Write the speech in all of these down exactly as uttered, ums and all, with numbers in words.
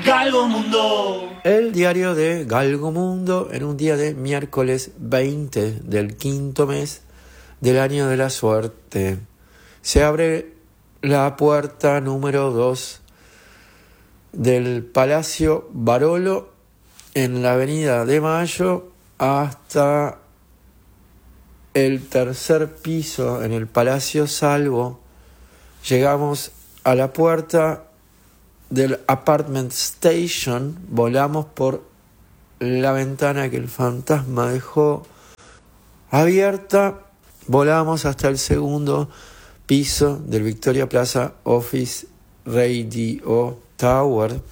Galgo Mundo. El diario de Galgo Mundo en un día de miércoles veinte del quinto mes del año de la suerte. Se abre la puerta número dos del Palacio Barolo en la avenida de Mayo hasta el tercer piso en el Palacio Salvo. Llegamos a la puerta del Apartment Station, volamos por la ventana que el fantasma dejó abierta, volamos hasta el segundo piso del Victoria Plaza Office Radio Tower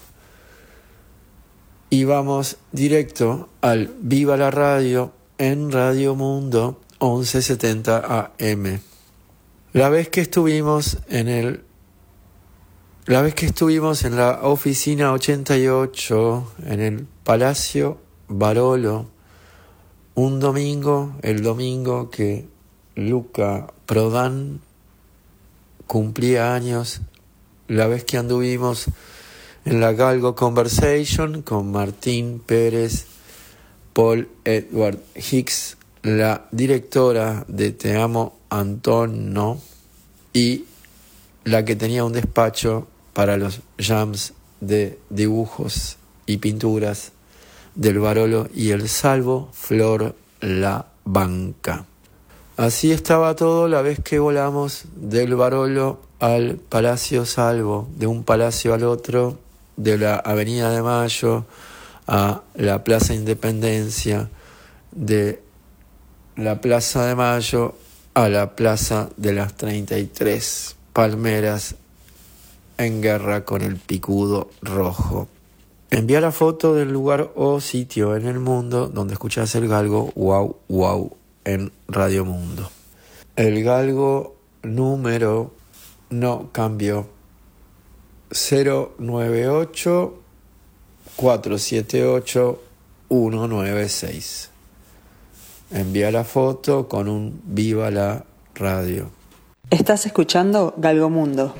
y vamos directo al Viva la Radio en Radio Mundo once setenta A M. La vez que estuvimos en el La vez que estuvimos en la oficina ochenta y ocho, en el Palacio Barolo, un domingo, el domingo que Luca Prodan cumplía años, la vez que anduvimos en la Galgo Conversation con Martín Pérez, Paul Edward Hicks, la directora de Te Amo Antonio y la que tenía un despacho para los jams de dibujos y pinturas del Barolo y el Salvo, Flor La Banca. Así estaba todo la vez que volamos del Barolo al Palacio Salvo, de un palacio al otro, de la Avenida de Mayo a la Plaza Independencia, de la Plaza de Mayo a la Plaza de las treinta y tres Palmeras, en guerra con el picudo rojo. Envía la foto del lugar o sitio en el mundo donde escuchás el galgo wow wow en Radio Mundo. El galgo número no cambió. cero nueve ocho cuatro siete ocho uno nueve seis. Envía la foto con un Viva la Radio. Estás escuchando Galgo Mundo.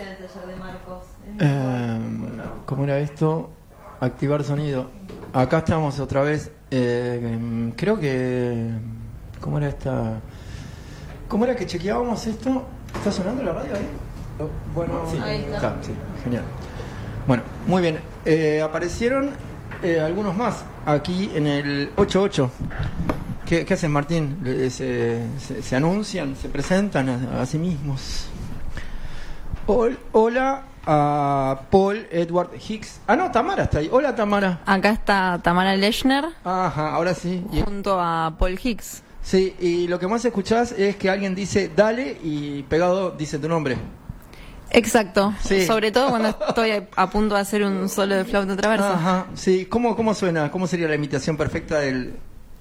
Eh, ¿Cómo era esto? Activar sonido. Acá estamos otra vez. Eh, creo que... ¿Cómo era esta? ¿Cómo era que chequeábamos esto? ¿Está sonando la radio ahí? Bueno, sí, ahí está. Está, sí, genial. Bueno, muy bien. Eh, aparecieron eh, algunos más aquí en el ochenta y ocho. ¿Qué, qué hacen, Martín? Se, se, se anuncian, se presentan a, a sí mismos. Hola a Paul Edward Hicks. Ah, no, Tamara está ahí. Hola, Tamara. Acá está Tamara Lechner. Ajá, ahora sí. Junto a Paul Hicks. Sí, y lo que más escuchás es que alguien dice dale y pegado dice tu nombre. Exacto. Sí. Sobre todo cuando estoy a punto de hacer un solo de flauta traversa. Ajá, sí. ¿Cómo, cómo suena? ¿Cómo sería la imitación perfecta del...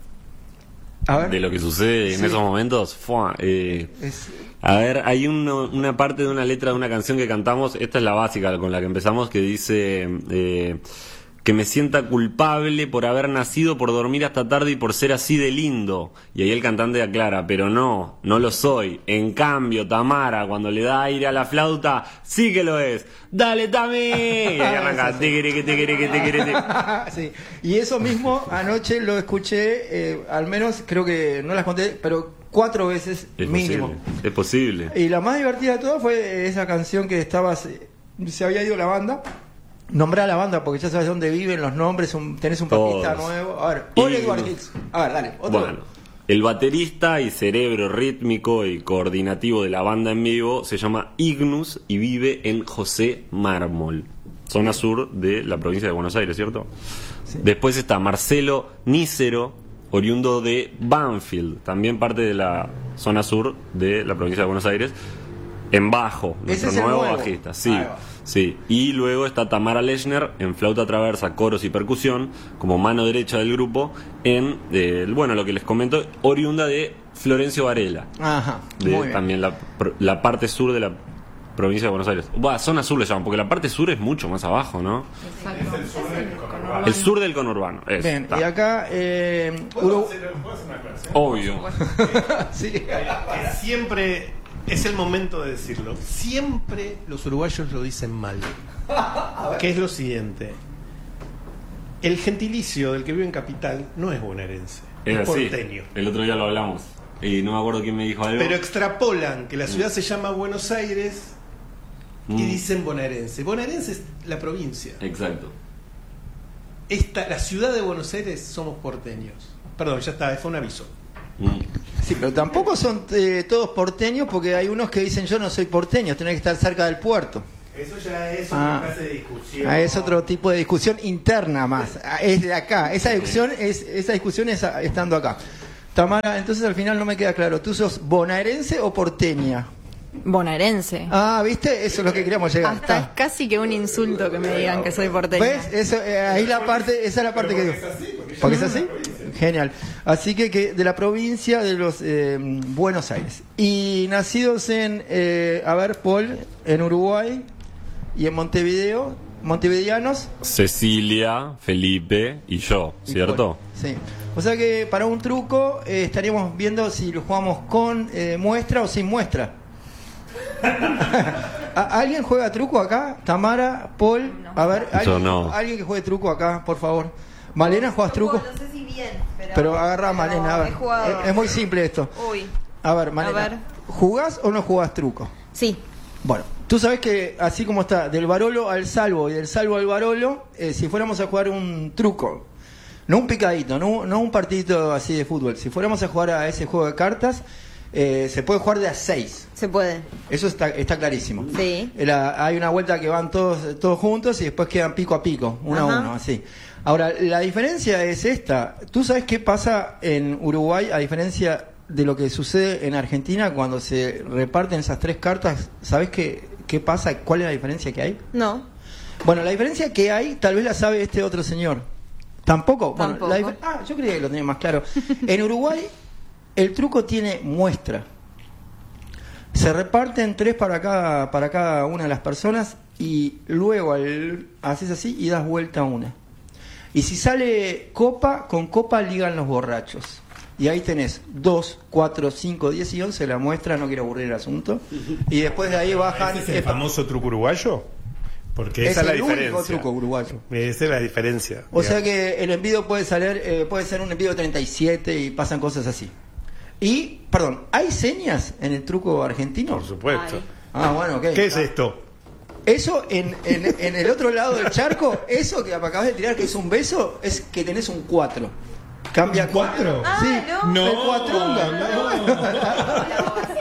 A ver. De lo que sucede en Sí. esos momentos? Fua, eh, Es... A ver, hay uno, una parte de una letra de una canción que cantamos, esta es la básica con la que empezamos, que dice eh, que me sienta culpable por haber nacido, por dormir hasta tarde y por ser así de lindo. Y ahí el cantante aclara, pero no, no lo soy. En cambio, Tamara, cuando le da aire a la flauta, sí que lo es. ¡Dale, Tami! Y ahí arranca. Tiquiriqui, tiquiriqui, tiquiriqui. Sí. Y eso mismo anoche lo escuché, eh, al menos creo que no las conté, pero cuatro veces Es mínimo. posible, es posible. Y la más divertida de todo fue esa canción que estaba, se, se había ido la banda. Nombrá a la banda porque ya sabes dónde viven, los nombres, un, tenés un papista Todos. nuevo. A ver, Paul Y- Edward Hicks. A ver, dale, otro. Bueno, el baterista y cerebro rítmico y coordinativo de la banda en vivo se llama Ignus y vive en José Mármol, zona sur de la provincia de Buenos Aires, ¿cierto? Sí. Después está Marcelo Nícero, oriundo de Banfield, también parte de la zona sur de la provincia de Buenos Aires, en bajo, nuestro Ese es el nuevo nuevo. bajista, sí. Ahí va. Sí, y luego está Tamara Lechner en flauta traversa, coros y percusión, como mano derecha del grupo, en, eh, bueno, lo que les comento, oriunda de Florencio Varela, Ajá, de muy bien. también la, pro- la parte sur de la provincia de Buenos Aires. Buah, zona sur le llaman, porque la parte sur es mucho más abajo, ¿no? Exacto. El sur del conurbano, eso, Bien, está. y acá, eh, Uru- Obvio. sí. Que siempre es el momento de decirlo. Siempre los uruguayos lo dicen mal. Que es lo siguiente: el gentilicio del que vive en Capital no es bonaerense, Es es así. porteño. El otro día lo hablamos. Y no me acuerdo quién me dijo algo. Pero extrapolan que la ciudad se llama Buenos Aires y Mm. dicen bonaerense. Bonaerense es la provincia. Exacto. Esta, la ciudad de Buenos Aires somos porteños. Perdón, ya está, fue un aviso. Mm. Sí, pero tampoco son eh, todos porteños, porque hay unos que dicen yo no soy porteño, tenés que estar cerca del puerto. Eso ya es Ah. otra clase de discusión. Ah, es otro tipo de discusión interna más. Ah, es de acá. Esa discusión es esa discusión es ah, estando acá. Tamara, entonces al final no me queda claro. ¿Tú sos bonaerense o porteña? Bonaerense. Ah, ¿viste? Eso es lo que queríamos llegar. Hasta es Está. casi que un insulto que me digan que soy porteña. ¿Ves? Eso, eh, ahí la parte, esa es la parte que digo. ¿Porque es así? Genial. Así que, que de la provincia de los eh, Buenos Aires. Y nacidos en, eh, a ver, Paul, en Uruguay y en Montevideo, montevideanos. Cecilia, Felipe y yo, y ¿cierto? Paul. Sí. O sea que para un truco eh, estaríamos viendo si lo jugamos con eh, muestra o sin muestra. ¿A- ¿Alguien juega truco acá? Tamara, Paul, a ver, Yo ¿alguien, no. alguien que juegue truco acá, por favor. Malena, ¿juegas truco? No sé si bien, pero, Pero agarra a Malena, a ver. he jugado. Es, es muy simple esto. Uy. A ver, Malena, A ver. ¿jugás o no jugás truco? Sí. Bueno, tú sabes que así como está, del Barolo al Salvo y del Salvo al Barolo, eh, si fuéramos a jugar un truco, no un picadito, no, no un partidito así de fútbol, si fuéramos a jugar a ese juego de cartas, eh, se puede jugar de a seis. Se puede. Eso está, está clarísimo. Sí. La- hay una vuelta que van todos, todos juntos y después quedan pico a pico, uno Ajá. a uno, así. Ahora, la diferencia es esta. ¿Tú sabes qué pasa en Uruguay a diferencia de lo que sucede en Argentina cuando se reparten esas tres cartas? ¿Sabes qué, qué pasa? ¿Cuál es la diferencia que hay? No. Bueno, la diferencia que hay tal vez la sabe este otro señor. ¿Tampoco? Bueno, Tampoco. la difer- ah, yo creía que lo tenía más claro. En Uruguay el truco tiene muestra. Se reparten tres para cada, para cada una de las personas y luego al, haces así y das vuelta a una. Y si sale copa, con copa ligan los borrachos. Y ahí tenés dos, cuatro, cinco, diez y once, la muestra, no quiero aburrir el asunto. Y después de ahí bajan... ¿Ese es el famoso truco uruguayo? Porque Es esa es la el único diferencia. truco uruguayo. Esa es la diferencia. O sea digamos. que el envío puede salir, eh, puede ser un envío de treinta y siete y pasan cosas así. Y, perdón, ¿hay señas en el truco argentino? Por supuesto. Ay. Ah, bueno, ok. ¿Qué es esto? Eso en, en, en el otro lado del charco, eso que acabas de tirar, que es un beso, es que tenés un cuatro. Cambia ¿Un cuatro? Ah, Sí, no. el cuatronga.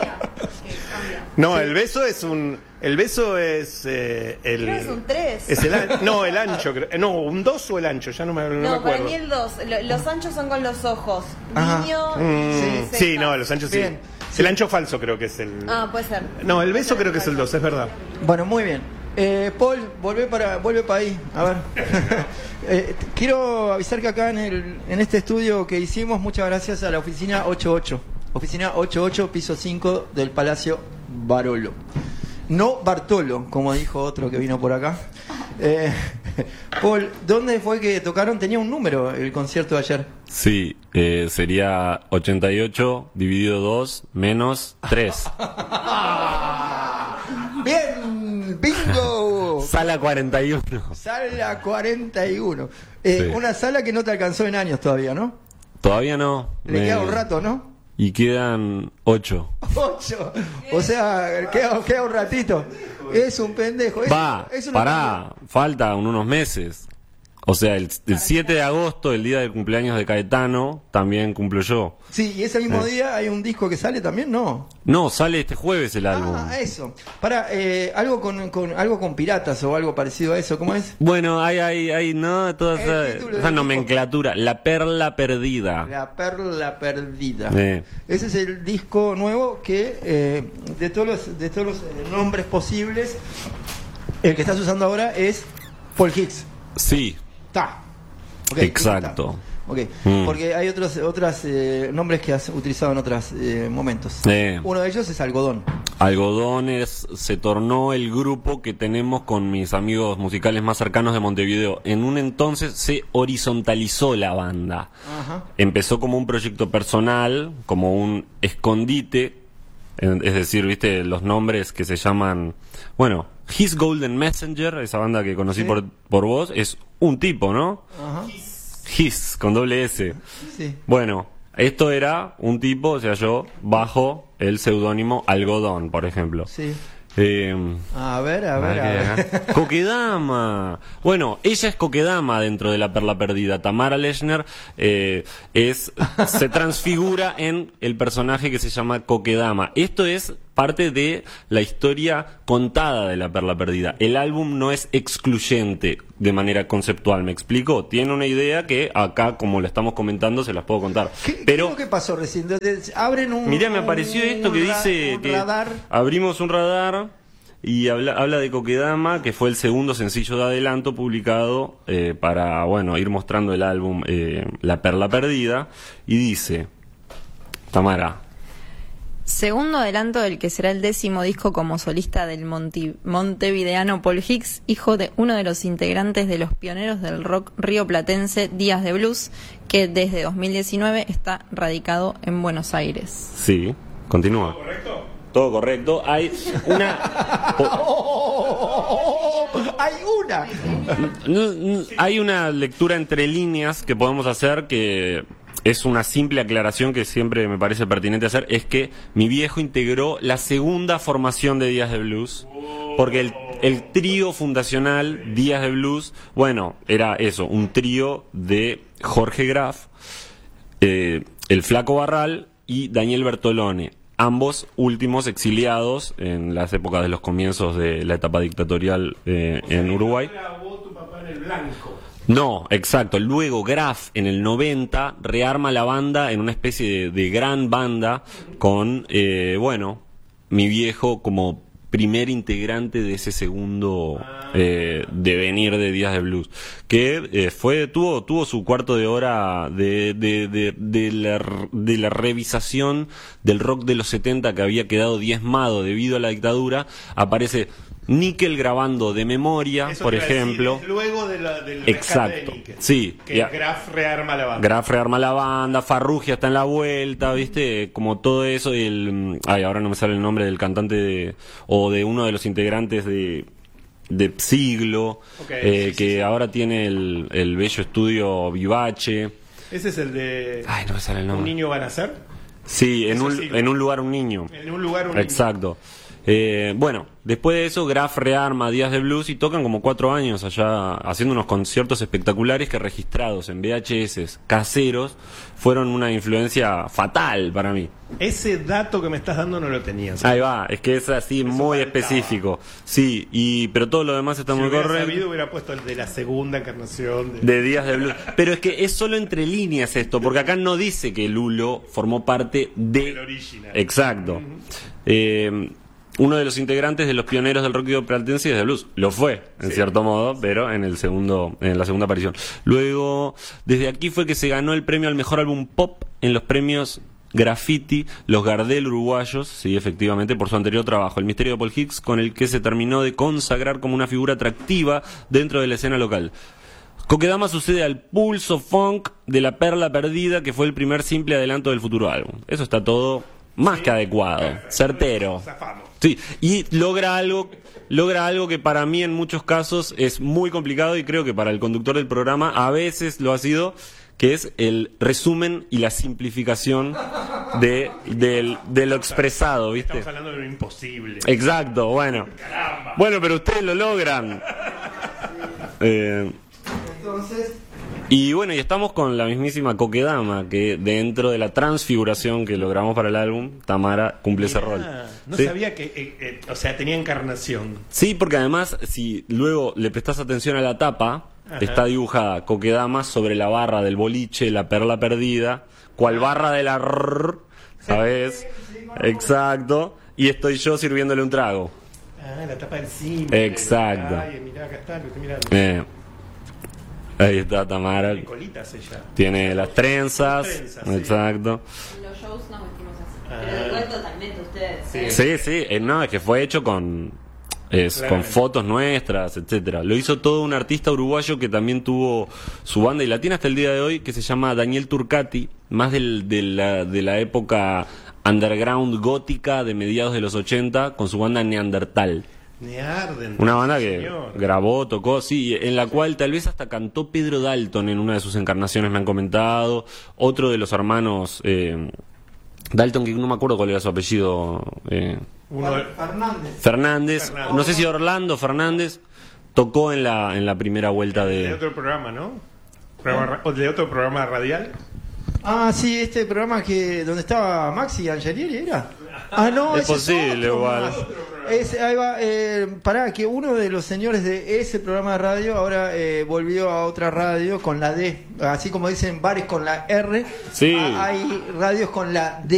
No, el beso es un. El beso es. Eh, el, Creo que es un tres. Es el an- no, el ancho. creo- No, un dos o el ancho, ya no me, no me No, para acuerdo. mí el dos. Lo- Los anchos son con los ojos. Ajá. Niño. Mm, ceja. sí, no, los anchos sí. Bien. El ancho falso creo que es el. Ah, puede ser. No, el beso creo que es el dos, es verdad. Bueno, muy bien. Eh, Paul, vuelve para, vuelve para ahí. A ver. Eh, t- quiero avisar que acá en, el, en este estudio que hicimos, muchas gracias a la oficina ochenta y ocho. Oficina ochenta y ocho, piso cinco del Palacio Barolo. No Bartolo, como dijo otro que vino por acá. Eh, Paul, ¿dónde fue que tocaron? Tenía un número el concierto de ayer. Sí, eh, sería ochenta y ocho dividido dos menos tres. ¡Bien! ¡Bingo! Sala cuarenta y uno. Sala cuarenta y uno. Eh, Sí. Una sala que no te alcanzó en años todavía, ¿no? Todavía no. Le Me- queda un rato, ¿no? Y quedan ocho. Ocho. O sea, queda, queda un ratito. Es un pendejo. Es, Va, es una pará, faltan unos meses. O sea, el, el siete de agosto, el día del cumpleaños de Caetano, también cumplo yo. Sí, y ese mismo Eh. día hay un disco que sale también, ¿no? No, sale este jueves el álbum. Ah, eso. Para, eh, algo con, con algo con piratas o algo parecido a eso, ¿cómo es? Bueno, hay, hay, hay, no, toda El esa, título del esa disco. nomenclatura. La perla perdida. La perla perdida. Eh. Ese es el disco nuevo que, eh, de todos los, de todos los eh, nombres posibles, el que estás usando ahora es Paul Hicks. Sí, Ta. Ok, exacto. ta. Ok, Mm. porque hay otros otras eh, nombres que has utilizado en otros eh, momentos. Eh. Uno de ellos es algodón. Algodones se tornó el grupo que tenemos con mis amigos musicales más cercanos de Montevideo. En un entonces se horizontalizó la banda. Ajá. Empezó como un proyecto personal, como un escondite, En- es decir, viste, los nombres que se llaman, bueno, His Golden Messenger, esa banda que conocí Sí. por, por vos, es un tipo, ¿no? Ajá. His, con doble S. Sí. Bueno, esto era un tipo, o sea, yo, bajo el seudónimo Algodón, por ejemplo. Sí. Eh, A ver, a ver, a Ah, ver. que- Kokedama. Bueno, ella es Kokedama dentro de La Perla Perdida. Tamara Lechner eh, es se transfigura en el personaje que se llama Kokedama. Esto es parte de la historia contada de La Perla Perdida. El álbum no es excluyente de manera conceptual, ¿me explico? Tiene una idea que acá, como lo estamos comentando, se las puedo contar. ¿Qué, Pero ¿qué es lo que pasó recién? De- de- Abren un. mirá, me apareció esto que un ra- dice un que radar. abrimos un radar y habla, habla de Kokedama, que fue el segundo sencillo de adelanto publicado eh, para, bueno, ir mostrando el álbum eh, La Perla Perdida, y dice, Tamara, Segundo adelanto del que será el décimo disco como solista del monti- montevideano Paul Hicks, hijo de uno de los integrantes de los pioneros del rock rioplatense Días de Blues, que desde dos mil diecinueve está radicado en Buenos Aires. sí, continúa. ¿Todo correcto? Todo correcto. Hay una... ¡Hay una! No, no, hay una lectura entre líneas que podemos hacer, que es una simple aclaración que siempre me parece pertinente hacer, es que mi viejo integró la segunda formación de Días de Blues, porque el, el trío fundacional Días de Blues, bueno, era eso, un trío de Jorge Graf, eh, el Flaco Barral y Daniel Bertolone, ambos últimos exiliados en las épocas de los comienzos de la etapa dictatorial eh, en Uruguay. grabó tu papá en el blanco. No, exacto. Luego Graf en el noventa rearma la banda en una especie de, de gran banda con, eh, bueno, mi viejo como primer integrante de ese segundo eh, devenir de Días de Blues, que eh, fue tuvo tuvo su cuarto de hora de, de, de, de, la, de la revisación del rock de los setenta que había quedado diezmado debido a la dictadura. Aparece Níquel grabando de memoria, Eso por te iba a decir, ejemplo. es luego de la, del rescate Exacto, de Níquel, sí, que ya. Graf rearma la banda. Graf rearma la banda, Farrugia está en la vuelta, ¿viste? Como todo eso, y el... Ay, ahora no me sale el nombre del cantante de, o de uno de los integrantes de, de Siglo, Ok, eh, sí, sí, que sí. ahora tiene el, el bello estudio Vivace. Ese es el de Ay, no me sale el Un nombre. niño va a nacer. Sí, en Eso un, es Siglo. en un lugar un niño. En un lugar un niño. Exacto. Eh, bueno, después de eso, Graf rearma Días de Blues y tocan como cuatro años allá haciendo unos conciertos espectaculares que registrados en V H S caseros fueron una influencia fatal para mí. Ese dato que me estás dando no lo tenías. Ahí va, es que es así muy faltaba. específico. Sí, y pero todo lo demás está Si muy hubiera correcto. sabido, hubiera puesto el de la segunda encarnación. De... De Días de Blues. Pero es que es solo entre líneas esto, porque acá no dice que Lulo formó parte de... Del original. Exacto. Eh, uno de los integrantes de los pioneros del rock rioplatense y de blues. Lo fue, en Sí. cierto modo, pero en el segundo, en la segunda aparición. Luego, desde aquí fue que se ganó el premio al mejor álbum pop en los premios Graffiti, los Gardel uruguayos, sí, efectivamente, por su anterior trabajo, El misterio de Paul Hicks, con el que se terminó de consagrar como una figura atractiva dentro de la escena local. Kokedama sucede al pulso funk de La Perla Perdida, que fue el primer simple adelanto del futuro álbum. Eso está todo más que adecuado, certero. Zafamos. Sí, y logra algo, logra algo que para mí en muchos casos es muy complicado, y creo que para el conductor del programa a veces lo ha sido, que es el resumen y la simplificación de, del- de lo expresado, ¿viste? Estamos hablando de lo imposible. Exacto, bueno. Caramba. Bueno, pero ustedes lo logran. Eh, Entonces, y bueno, y estamos con la mismísima Kokedama, que dentro de la transfiguración que logramos para el álbum, Tamara cumple ese rol. Ah, no ¿Sí? sabía que, eh, eh, o sea, tenía encarnación. Sí, porque además, si luego le prestas atención a la tapa, Ajá. está dibujada Kokedama sobre la barra del boliche, La Perla Perdida, cual barra de la rrr, ¿sabes? Exacto. Y estoy yo sirviéndole un trago. Ah, la tapa del cine. Exacto. Ay, mirá, acá está, lo estoy mirando. Eh, ahí está Tamara. Qué colitas ella. Tiene las trenzas. Las trenzas, sí. Exacto. En los shows nos vestimos así. Ah. Pero igual totalmente ustedes. Sí. Sí, sí, eh, no, es que fue hecho con es, con Claramente. fotos nuestras, etcétera. Lo hizo todo un artista uruguayo que también tuvo su banda y la tiene hasta el día de hoy, que se llama Daniel Turcati, más del, de, la, de la época underground gótica de mediados de los ochenta con su banda Neandertal. Nearden, Una banda que señor. grabó, tocó, sí, en la cual tal vez hasta cantó Pedro Dalton en una de sus encarnaciones, me han comentado. Otro de los hermanos eh, Dalton, que no me acuerdo cuál era su apellido. Eh, Uno de- Fernández. Fernández, Fernández. no sé si Orlando Fernández, tocó en la, en la primera vuelta de de... otro programa, ¿no? Programa ra- o de otro programa radial. Ah, sí, este programa que donde estaba Maxi Angelieri, ¿era? Ah, no, Es ese posible, otro igual. más. Ese, ahí va, eh, pará, que uno de los señores de ese programa de radio ahora eh, volvió a otra radio con la D, así como dicen bares con la R, Sí. ah, hay radios con la D.